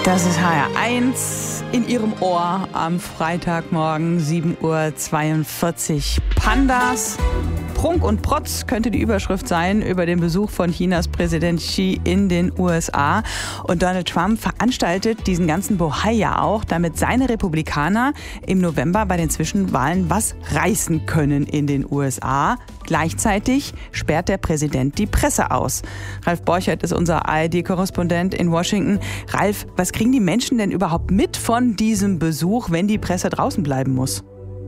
Das ist HR1 in Ihrem Ohr am Freitagmorgen 7:42 Uhr. Pandas, Prunk und Protz könnte die Überschrift sein über den Besuch von Chinas Präsident Xi in den USA. Und Donald Trump veranstaltet diesen ganzen Bohai ja auch, damit seine Republikaner im November bei den Zwischenwahlen was reißen können in den USA. Gleichzeitig sperrt der Präsident die Presse aus. Ralf Borchert ist unser ARD-Korrespondent in Washington. Ralf, was kriegen die Menschen denn überhaupt mit von diesem Besuch, wenn die Presse draußen bleiben muss?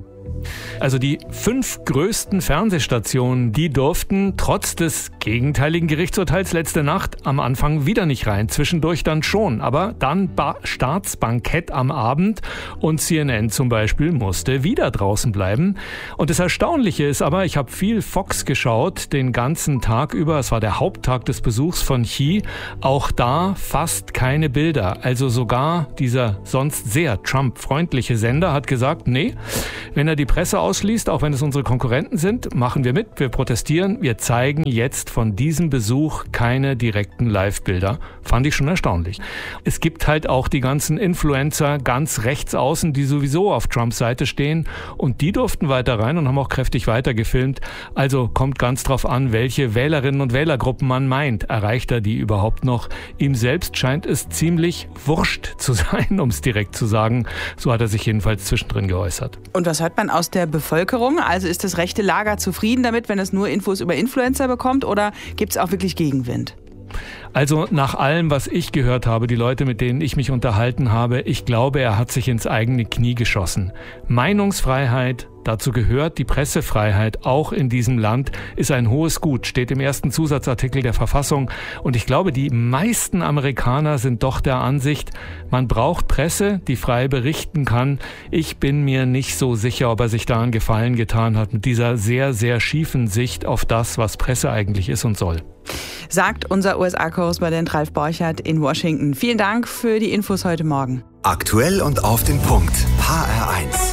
Also die 5 größten Fernsehstationen, die durften trotz des gegenteiligen Gerichtsurteils letzte Nacht am Anfang wieder nicht rein. Zwischendurch dann schon, aber dann Staatsbankett am Abend und CNN zum Beispiel musste wieder draußen bleiben. Und das Erstaunliche ist aber, ich habe viel Fox geschaut den ganzen Tag über. Es war der Haupttag des Besuchs von Xi. Auch da fast keine Bilder. Also sogar dieser sonst sehr Trump-freundliche Sender hat gesagt, nee, wenn er die Presse ausschließt, auch wenn es unsere Konkurrenten sind, machen wir mit, wir protestieren, wir zeigen jetzt von diesem Besuch keine direkten Live-Bilder. Fand ich schon erstaunlich. Es gibt halt auch die ganzen Influencer ganz rechts außen, die sowieso auf Trumps Seite stehen und die durften weiter rein und haben auch kräftig weiter gefilmt. Also kommt ganz drauf an, welche Wählerinnen und Wählergruppen man meint. Erreicht er die überhaupt noch? Ihm selbst scheint es ziemlich wurscht zu sein, um es direkt zu sagen. So hat er sich jedenfalls zwischendrin geäußert. Und was hört man aus der Bevölkerung? Also ist das rechte Lager zufrieden damit, wenn es nur Infos über Influencer bekommt, oder gibt es auch wirklich Gegenwind? Also nach allem, was ich gehört habe, die Leute, mit denen ich mich unterhalten habe, ich glaube, er hat sich ins eigene Knie geschossen. Meinungsfreiheit, dazu gehört die Pressefreiheit, auch in diesem Land, ist ein hohes Gut, steht im ersten Zusatzartikel der Verfassung. Und ich glaube, die meisten Amerikaner sind doch der Ansicht, man braucht Presse, die frei berichten kann. Ich bin mir nicht so sicher, ob er sich da einen Gefallen getan hat mit dieser sehr, sehr schiefen Sicht auf das, was Presse eigentlich ist und soll. Sagt unser USA-Korrespondent Ralf Borchert in Washington. Vielen Dank für die Infos heute Morgen. Aktuell und auf den Punkt. HR1.